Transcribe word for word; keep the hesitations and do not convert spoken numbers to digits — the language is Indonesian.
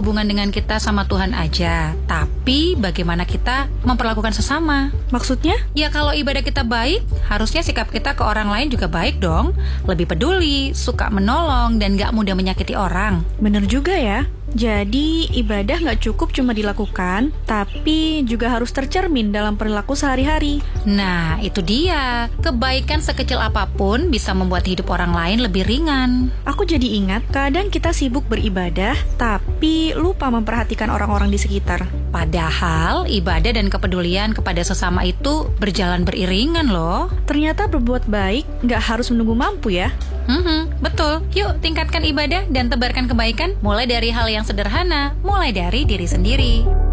hubungan dengan kita sama Tuhan aja, tapi bagaimana kita memperlakukan sesama. Maksudnya? Ya kalau ibadah kita baik, harusnya sikap kita ke orang lain juga baik dong. Lebih peduli, suka menolong, dan gak mudah menyakiti orang. Bener juga ya. Jadi ibadah gak cukup cuma dilakukan, tapi juga harus tercermin dalam perilaku sehari-hari. Nah, itu dia. Kebaikan sekecil apapun bisa membuat hidup orang lain lebih ringan. Aku jadi ingat, kadang kita sibuk beribadah, tapi lupa memperhatikan orang-orang di sekitar. Padahal ibadah dan kepedulian kepada sesama itu berjalan beriringan loh. Ternyata berbuat baik gak harus menunggu mampu ya. Hmm, betul. Yuk tingkatkan ibadah dan tebarkan kebaikan mulai dari hal yang sederhana, mulai dari diri sendiri.